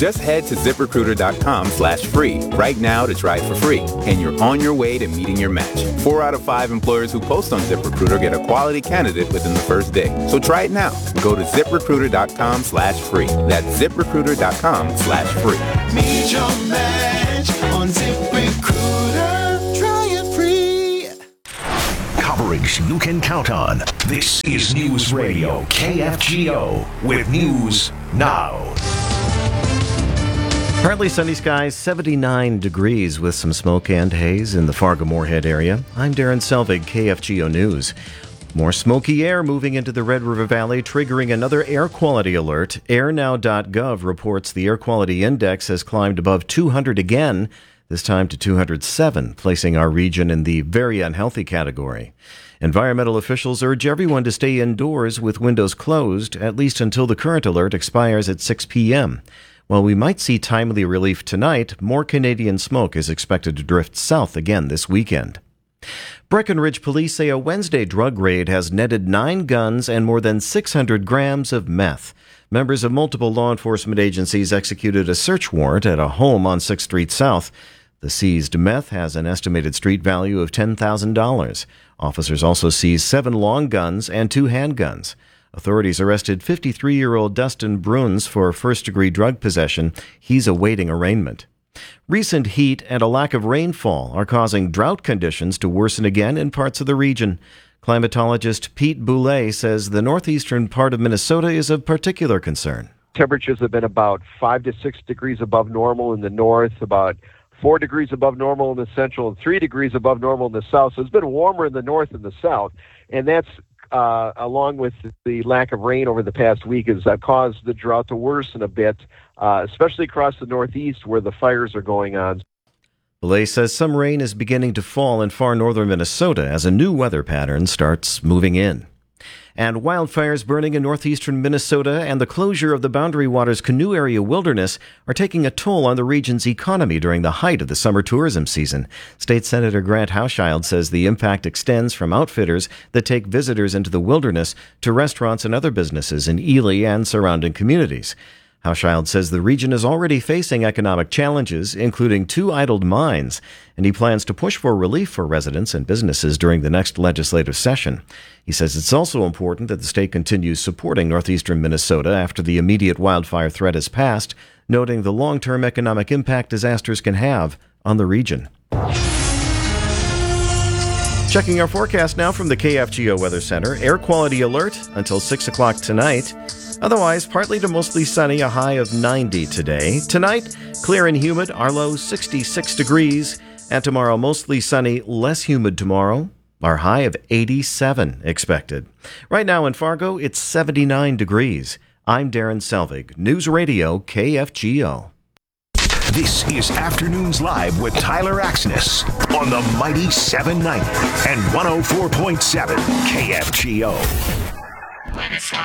Just head to ZipRecruiter.com/free right now to try it for free, and you're on your way to meeting your match. 4 out of 5 employers who post on ZipRecruiter get a quality candidate within the first day. So try it now. Go to ZipRecruiter.com/free. That's ZipRecruiter.com/free. Meet your match on ZipRecruiter. Try it free. Coverage you can count on. This is News Radio KFGO with News Now. Partly sunny skies, 79 degrees with some smoke and haze in the Fargo-Moorhead area. I'm Darren Selvig, KFGO News. More smoky air moving into the Red River Valley, triggering another air quality alert. AirNow.gov reports the air quality index has climbed above 200 again, this time to 207, placing our region in the very unhealthy category. Environmental officials urge everyone to stay indoors with windows closed, at least until the current alert expires at 6 p.m. While we might see timely relief tonight, more Canadian smoke is expected to drift south again this weekend. Breckenridge police say a Wednesday drug raid has netted 9 guns and more than 600 grams of meth. Members of multiple law enforcement agencies executed a search warrant at a home on 6th Street South. The seized meth has an estimated street value of $10,000. Officers also seized 7 long guns and 2 handguns. Authorities arrested 53-year-old Dustin Bruns for first-degree drug possession. He's awaiting arraignment. Recent heat and a lack of rainfall are causing drought conditions to worsen again in parts of the region. Climatologist Pete Boulay says the northeastern part of Minnesota is of particular concern. Temperatures have been about 5 to 6 degrees above normal in the north, about 4 degrees above normal in the central, and 3 degrees above normal in the south. So it's been warmer in the north and the south, and that's along with the lack of rain over the past week, has caused the drought to worsen a bit, especially across the northeast where the fires are going on. Boulay says some rain is beginning to fall in far northern Minnesota as a new weather pattern starts moving in. And wildfires burning in northeastern Minnesota and the closure of the Boundary Waters Canoe Area Wilderness are taking a toll on the region's economy during the height of the summer tourism season. State Senator Grant Hauschild says the impact extends from outfitters that take visitors into the wilderness to restaurants and other businesses in Ely and surrounding communities. Hauschild says the region is already facing economic challenges, including 2 idled mines, and he plans to push for relief for residents and businesses during the next legislative session. He says it's also important that the state continues supporting northeastern Minnesota after the immediate wildfire threat has passed, noting the long-term economic impact disasters can have on the region. Checking our forecast now from the KFGO Weather Center. Air quality alert until 6 o'clock tonight. Otherwise, partly to mostly sunny, a high of 90 today. Tonight, clear and humid, our low 66 degrees. And tomorrow, mostly sunny, less humid tomorrow. Our high of 87 expected. Right now in Fargo, it's 79 degrees. I'm Darren Selvig, News Radio KFGO. This is Afternoons Live with Tyler Axness on the mighty 790 and 104.7 KFGO.